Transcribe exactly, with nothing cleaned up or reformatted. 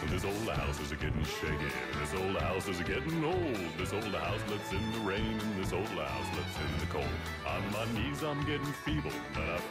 This old house is a-getting shaky. This old house is a-getting old. This old house lets in the rain, and this old house lets in the cold. On my knees I'm getting feeble, but I